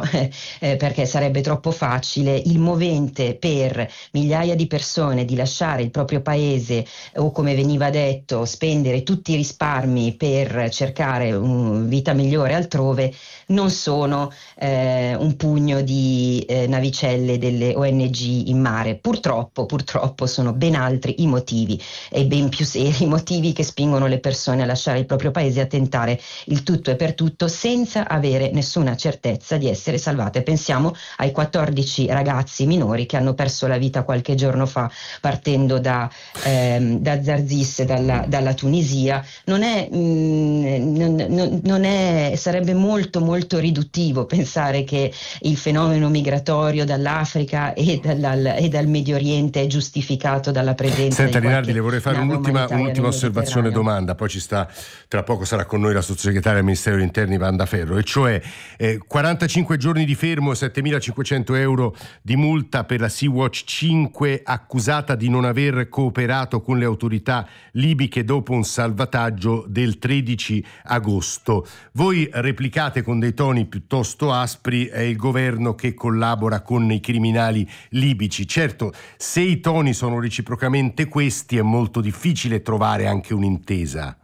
perché sarebbe troppo facile, il movente per migliaia di persone di lasciare il proprio paese o, come veniva detto, spendere tutti i risparmi per cercare una vita migliore altrove, non sono un pugno di navicelle delle ONG in mare. Purtroppo sono ben altri i motivi, e ben più seri i motivi, che spingono le persone a lasciare il proprio paese e a tentare il tutto e per tutto senza avere nessuna certezza di essere salvate. Pensiamo ai 14 ragazzi minori che hanno perso la vita qualche giorno fa partendo da Zarzis, dalla Tunisia. Sarebbe molto molto riduttivo pensare che il fenomeno migratorio dall'Africa e dal Medio Oriente è giustificato dalla presenza Senta, di Rinaldi, le vorrei fare un'ultima osservazione, Mediterraneo. domanda, poi tra poco sarà con noi la sottosegretaria del Ministero degli Interni Wanda Ferro, e cioè 45 giorni di fermo e 7.500 euro di multa per la Sea-Watch 5, accusata di non aver cooperato con le autorità libiche dopo un salvataggio del 13 agosto. Voi replicate con dei toni piuttosto aspri: è il governo che collabora con i criminali libici. Certo, se i toni sono reciprocamente questi, è molto difficile trovare anche un'intesa.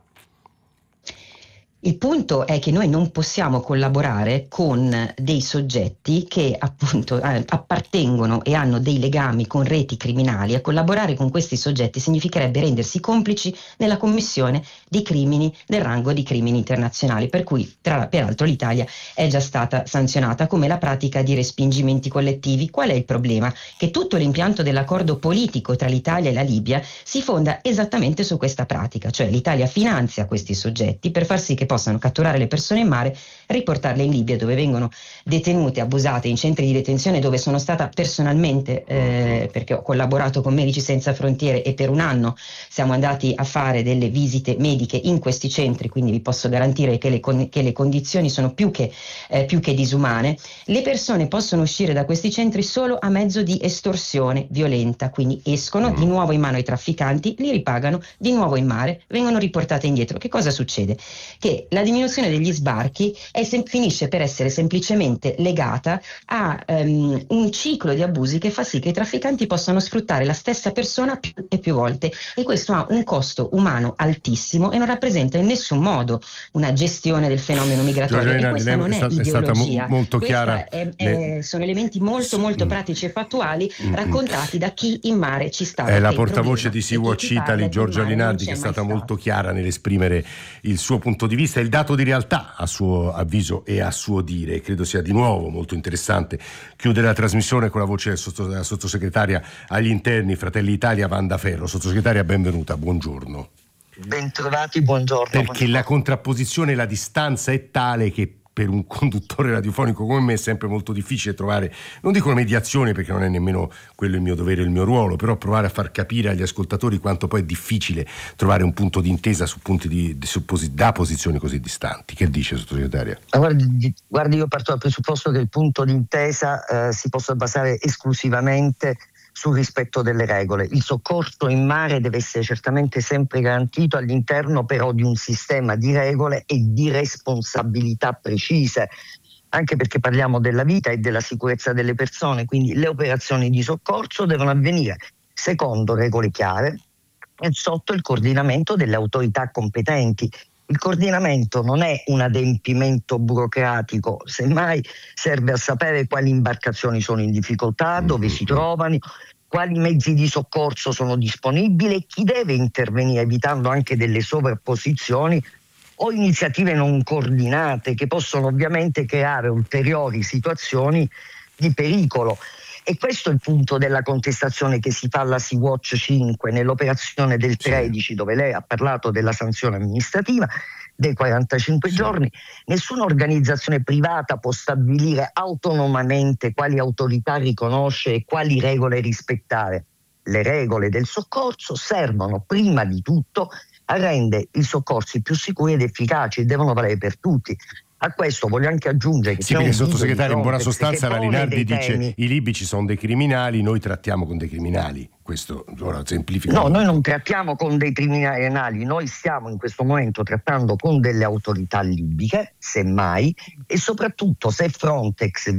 Il punto è che noi non possiamo collaborare con dei soggetti che appunto appartengono e hanno dei legami con reti criminali. A collaborare con questi soggetti significherebbe rendersi complici nella commissione di crimini del rango di crimini internazionali, per cui peraltro l'Italia è già stata sanzionata, come la pratica di respingimenti collettivi. Qual è il problema? Che tutto l'impianto dell'accordo politico tra l'Italia e la Libia si fonda esattamente su questa pratica, cioè l'Italia finanzia questi soggetti per far sì che possano catturare le persone in mare, riportarle in Libia, dove vengono detenute, abusate, in centri di detenzione dove sono stata personalmente, perché ho collaborato con Medici Senza Frontiere e per un anno siamo andati a fare delle visite mediche in questi centri, quindi vi posso garantire che le condizioni sono più che disumane. Le persone possono uscire da questi centri solo a mezzo di estorsione violenta, quindi escono di nuovo in mano ai trafficanti, li ripagano di nuovo in mare, vengono riportate indietro. Che cosa succede? Che la diminuzione degli sbarchi finisce per essere semplicemente legata a un ciclo di abusi che fa sì che i trafficanti possano sfruttare la stessa persona più e più volte, e questo ha un costo umano altissimo e non rappresenta in nessun modo una gestione del fenomeno migratorio. Giorgio E questa non è ideologia, molto chiara. Sono elementi molto molto pratici e fattuali raccontati da chi in mare ci sta. È la portavoce di Sea-Watch Italy, Giorgia Rinaldi, che è stata molto chiara nell'esprimere il suo punto di vista, il dato di realtà a suo avviso e a suo dire. Credo sia di nuovo molto interessante chiudere la trasmissione con la voce della sottosegretaria agli interni Fratelli Italia Wanda Ferro. Sottosegretaria, benvenuta, buongiorno. Bentrovati, buongiorno. Perché buongiorno. La contrapposizione, la distanza è tale che per un conduttore radiofonico come me è sempre molto difficile trovare, non dico una mediazione perché non è nemmeno quello il mio dovere, il mio ruolo, però provare a far capire agli ascoltatori quanto poi è difficile trovare un punto di intesa su punti da posizioni così distanti. Che dice, sottosegretaria? Guardi, io parto dal presupposto che il punto di intesa si possa basare esclusivamente sul rispetto delle regole. Il soccorso in mare deve essere certamente sempre garantito all'interno però di un sistema di regole e di responsabilità precise, anche perché parliamo della vita e della sicurezza delle persone, quindi le operazioni di soccorso devono avvenire secondo regole chiare e sotto il coordinamento delle autorità competenti. Il coordinamento non è un adempimento burocratico, semmai serve a sapere quali imbarcazioni sono in difficoltà, dove si trovano, quali mezzi di soccorso sono disponibili e chi deve intervenire, evitando anche delle sovrapposizioni o iniziative non coordinate che possono ovviamente creare ulteriori situazioni di pericolo. E questo è il punto della contestazione che si fa alla Sea-Watch 5 nell'operazione del 13, dove lei ha parlato della sanzione amministrativa dei 45 giorni. Nessuna organizzazione privata può stabilire autonomamente quali autorità riconosce e quali regole rispettare. Le regole del soccorso servono prima di tutto a rendere i soccorsi più sicuri ed efficaci e devono valere per tutti. A questo voglio anche aggiungere che perché sottosegretario, in buona sostanza la Rinaldi dice i libici sono dei criminali, noi trattiamo con dei criminali. Questo ora semplifica. No, noi non trattiamo con dei criminali, noi stiamo in questo momento trattando con delle autorità libiche, semmai, e soprattutto se Frontex